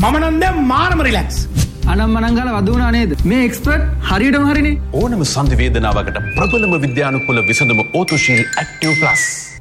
මම නම් දැන් මාරම රිලැක්ස්. අනම්මනංගල වදුණා නේද? මේ එක්ස්පර්ට් හරියටම හරිනේ. ඕනම සංධි වේදනාවකට ප්‍රබලම විද්‍යානුකූල විසඳුම ඕතොශීල් ඇක්ටිව් ප්ලස්.